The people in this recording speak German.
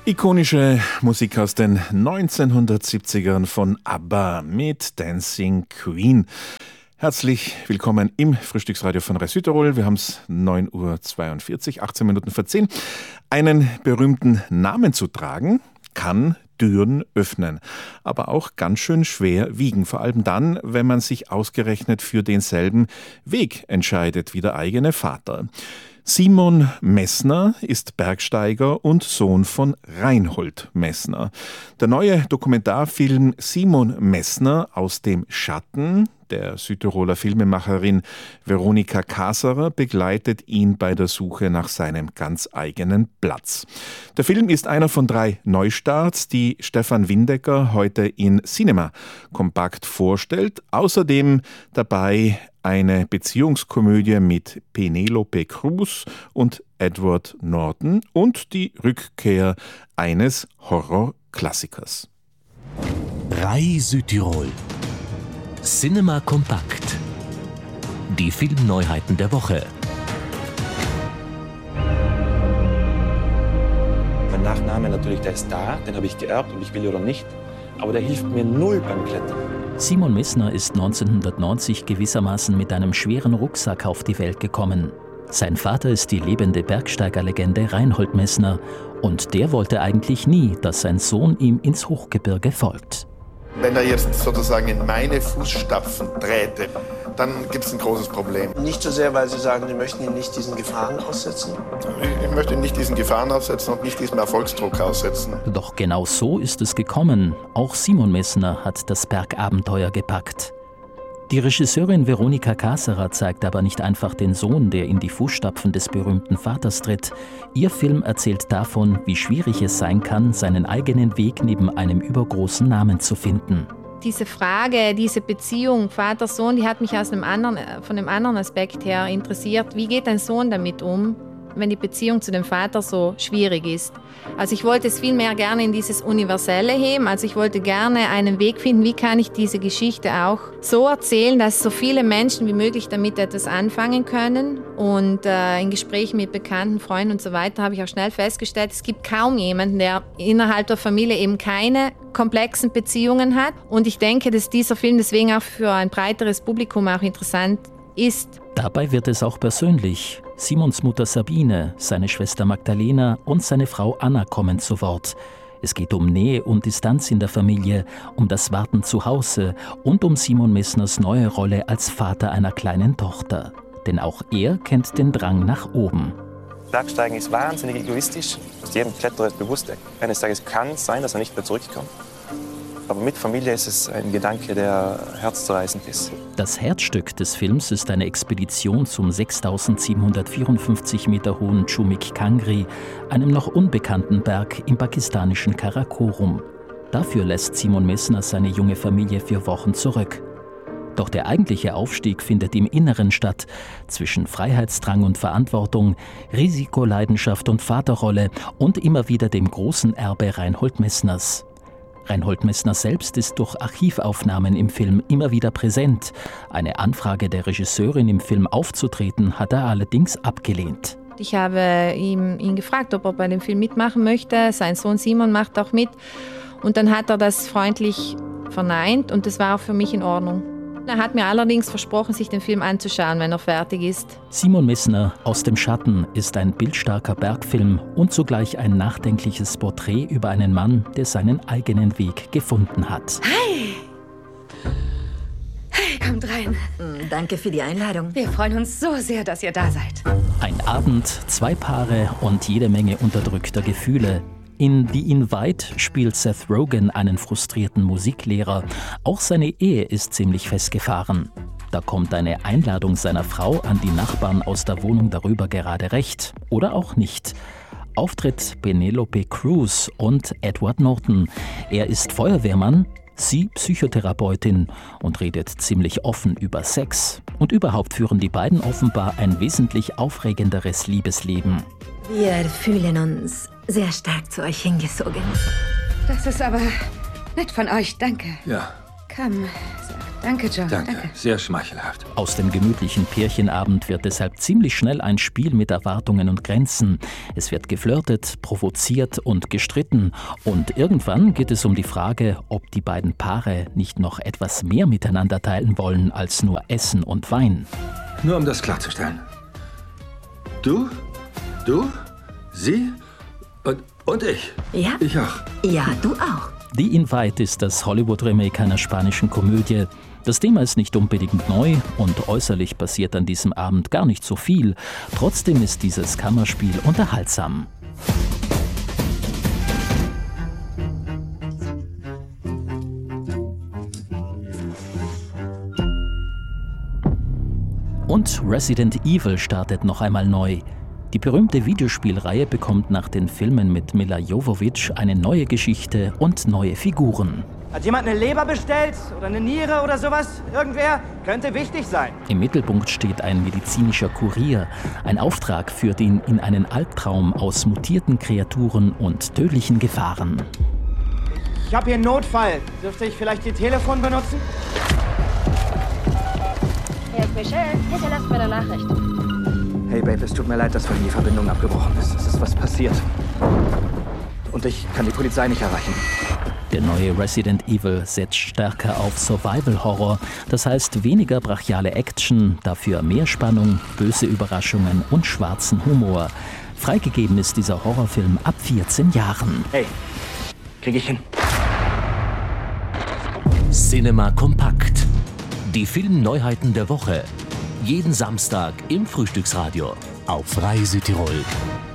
Ikonische Musik aus den 1970ern von ABBA mit Dancing Queen. Herzlich willkommen im Frühstücksradio von RAI Südtirol. Wir haben es 9:42 Uhr, 18 Minuten vor 10. Einen berühmten Namen zu tragen, kann Türen öffnen, aber auch ganz schön schwer wiegen. Vor allem dann, wenn man sich ausgerechnet für denselben Weg entscheidet wie der eigene Vater. Simon Messner ist Bergsteiger und Sohn von Reinhold Messner. Der neue Dokumentarfilm Simon Messner aus dem Schatten der Südtiroler Filmemacherin Veronika Kaserer begleitet ihn bei der Suche nach seinem ganz eigenen Platz. Der Film ist einer von 3 Neustarts, die Stefan Windecker heute in Cinema Kompakt vorstellt. Außerdem dabei eine Beziehungskomödie mit Penelope Cruz und Edward Norton und die Rückkehr eines Horrorklassikers. RAI Südtirol. Cinema Kompakt. Die Filmneuheiten der Woche. Mein Nachname natürlich, der ist da, den habe ich geerbt, ob ich will oder nicht. Aber der hilft mir null beim Klettern. Simon Messner ist 1990 gewissermaßen mit einem schweren Rucksack auf die Welt gekommen. Sein Vater ist die lebende Bergsteigerlegende Reinhold Messner und der wollte eigentlich nie, dass sein Sohn ihm ins Hochgebirge folgt. Wenn er jetzt sozusagen in meine Fußstapfen träte, dann gibt es ein großes Problem. Nicht so sehr, weil Sie sagen, Sie möchten ihn nicht diesen Gefahren aussetzen? Ich möchte ihn nicht diesen Gefahren aussetzen und nicht diesem Erfolgsdruck aussetzen. Doch genau so ist es gekommen. Auch Simon Messner hat das Bergabenteuer gepackt. Die Regisseurin Veronika Kaserer zeigt aber nicht einfach den Sohn, der in die Fußstapfen des berühmten Vaters tritt. Ihr Film erzählt davon, wie schwierig es sein kann, seinen eigenen Weg neben einem übergroßen Namen zu finden. Diese Frage, diese Beziehung Vater-Sohn, die hat mich von einem anderen Aspekt her interessiert. Wie geht ein Sohn damit um, wenn die Beziehung zu dem Vater so schwierig ist? Also ich wollte es viel mehr gerne in dieses Universelle heben. Also ich wollte gerne einen Weg finden, wie kann ich diese Geschichte auch so erzählen, dass so viele Menschen wie möglich damit etwas anfangen können. Und in Gesprächen mit Bekannten, Freunden und so weiter habe ich auch schnell festgestellt, es gibt kaum jemanden, der innerhalb der Familie eben keine komplexen Beziehungen hat. Und ich denke, dass dieser Film deswegen auch für ein breiteres Publikum auch interessant ist. Dabei wird es auch persönlich. Simons Mutter Sabine, seine Schwester Magdalena und seine Frau Anna kommen zu Wort. Es geht um Nähe und Distanz in der Familie, um das Warten zu Hause und um Simon Messners neue Rolle als Vater einer kleinen Tochter. Denn auch er kennt den Drang nach oben. Bergsteigen ist wahnsinnig egoistisch. Jedem Kletterer ist bewusst, eines Tages kann es sein, dass er nicht mehr zurückkommt. Aber mit Familie ist es ein Gedanke, der herzzerreißend ist. Das Herzstück des Films ist eine Expedition zum 6.754 Meter hohen Chumik Kangri, einem noch unbekannten Berg im pakistanischen Karakorum. Dafür lässt Simon Messner seine junge Familie für Wochen zurück. Doch der eigentliche Aufstieg findet im Inneren statt, zwischen Freiheitsdrang und Verantwortung, Risikoleidenschaft und Vaterrolle und immer wieder dem großen Erbe Reinhold Messners. Reinhold Messner selbst ist durch Archivaufnahmen im Film immer wieder präsent. Eine Anfrage der Regisseurin, im Film aufzutreten, hat er allerdings abgelehnt. Ich habe ihn gefragt, ob er bei dem Film mitmachen möchte. Sein Sohn Simon macht auch mit. Und dann hat er das freundlich verneint und das war auch für mich in Ordnung. Er hat mir allerdings versprochen, sich den Film anzuschauen, wenn er fertig ist. Simon Messner aus dem Schatten ist ein bildstarker Bergfilm und zugleich ein nachdenkliches Porträt über einen Mann, der seinen eigenen Weg gefunden hat. Hi! Hey, kommt rein. Danke für die Einladung. Wir freuen uns so sehr, dass ihr da seid. Ein Abend, 2 Paare und jede Menge unterdrückter Gefühle. In The Invite spielt Seth Rogen einen frustrierten Musiklehrer. Auch seine Ehe ist ziemlich festgefahren. Da kommt eine Einladung seiner Frau an die Nachbarn aus der Wohnung darüber gerade recht. Oder auch nicht. Auftritt Penelope Cruz und Edward Norton. Er ist Feuerwehrmann, sie Psychotherapeutin und redet ziemlich offen über Sex. Und überhaupt führen die beiden offenbar ein wesentlich aufregenderes Liebesleben. Wir fühlen uns sehr stark zu euch hingezogen. Das ist aber nett von euch, danke. Ja. Komm, sagt Danke, Joe. Danke. Sehr schmeichelhaft. Aus dem gemütlichen Pärchenabend wird deshalb ziemlich schnell ein Spiel mit Erwartungen und Grenzen. Es wird geflirtet, provoziert und gestritten. Und irgendwann geht es um die Frage, ob die beiden Paare nicht noch etwas mehr miteinander teilen wollen als nur Essen und Wein. Nur um das klarzustellen. Du, sie und ich. Ja? Ich auch. Ja, du auch. The Invite ist das Hollywood-Remake einer spanischen Komödie. Das Thema ist nicht unbedingt neu und äußerlich passiert an diesem Abend gar nicht so viel. Trotzdem ist dieses Kammerspiel unterhaltsam. Und Resident Evil startet noch einmal neu. Die berühmte Videospielreihe bekommt nach den Filmen mit Milla Jovovich eine neue Geschichte und neue Figuren. Hat jemand eine Leber bestellt? Oder eine Niere oder sowas? Irgendwer? Könnte wichtig sein. Im Mittelpunkt steht ein medizinischer Kurier. Ein Auftrag führt ihn in einen Albtraum aus mutierten Kreaturen und tödlichen Gefahren. Ich habe hier einen Notfall. Dürfte ich vielleicht Ihr Telefon benutzen? Hier ist Michelle. Hinterlasst mir eine Nachricht. Hey Babe, es tut mir leid, dass vorhin die Verbindung abgebrochen ist. Es ist was passiert. Und ich kann die Polizei nicht erreichen. Der neue Resident Evil setzt stärker auf Survival-Horror. Das heißt weniger brachiale Action, dafür mehr Spannung, böse Überraschungen und schwarzen Humor. Freigegeben ist dieser Horrorfilm ab 14 Jahren. Hey, kriege ich hin. Cinema Kompakt. Die Filmneuheiten der Woche. Jeden Samstag im Frühstücksradio auf Rai Südtirol.